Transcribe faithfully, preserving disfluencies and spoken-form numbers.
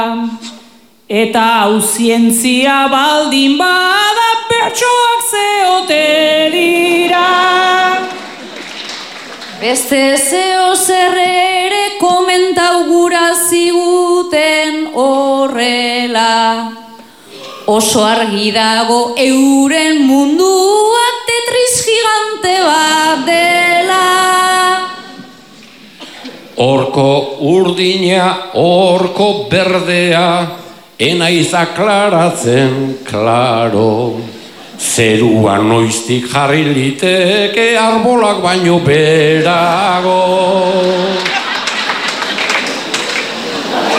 Eta hau zientzia baldin bada bertsoak zeote dira. Beste zeo zer ere komentau gura ziguten horrela. Oso argi dago euren mundua Tetris gigante bat dela. Horko urdina, horko berdea, enaiz aklaratzen, klaro. Zerua noiztik jarri liteke arbolak baino berago.